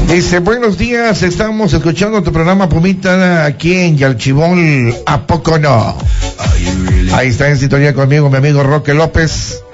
Dice, buenos días, estamos escuchando tu programa Pumita aquí en Yalchibol, ¿a poco no? Ahí está en sintonía conmigo mi amigo Roque López.